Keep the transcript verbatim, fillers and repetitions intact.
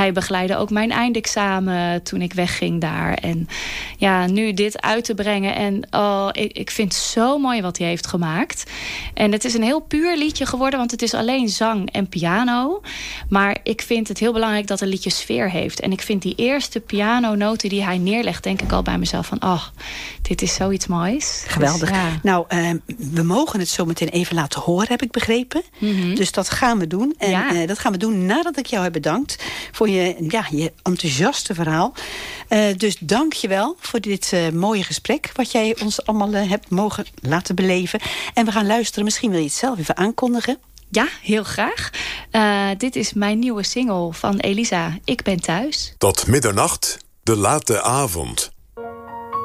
hij begeleidde ook mijn eindexamen toen ik wegging daar. En ja, nu dit uit te brengen. En oh, ik, ik vind het zo mooi wat hij heeft gemaakt. En het is een heel puur liedje geworden, want het is alleen zang en piano. Maar ik vind het heel belangrijk dat een liedje sfeer heeft. En ik vind die eerste pianonoten die hij neerlegt, denk ik al bij mezelf van, oh, dit is zoiets moois. Geweldig. Dus, ja. Nou, uh, we mogen het zo meteen even laten horen, heb ik begrepen. Mm-hmm. Dus dat gaan we doen. En ja. uh, dat gaan we doen nadat ik jou heb bedankt voor je, ja, je enthousiaste verhaal. Uh, dus dank je wel voor dit uh, mooie gesprek, wat jij ons allemaal uh, hebt mogen laten beleven. En we gaan luisteren. Misschien wil je het zelf even aankondigen. Ja, heel graag. Uh, dit is mijn nieuwe single van Elisa, Ik ben thuis. Tot middernacht, de late avond.